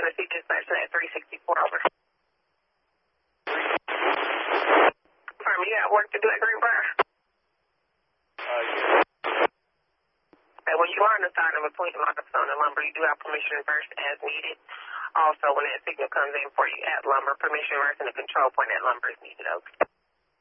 Tennessee dispatch at 364 over. Confirm, you got work to do at Greenbrier? Yeah. Okay, when you are on the side of a point microphone and lumber, you do have permission reverse as needed. Also, when that signal comes in for you at lumber, permission reverse in the control point at lumber is needed. Okay.